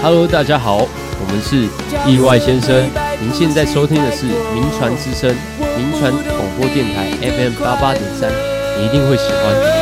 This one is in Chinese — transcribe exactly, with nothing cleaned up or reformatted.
Hello， 大家好，我们是意外先生。您现在收听的是民传之声，民传广播电台 F M 八八点三，你一定会喜欢。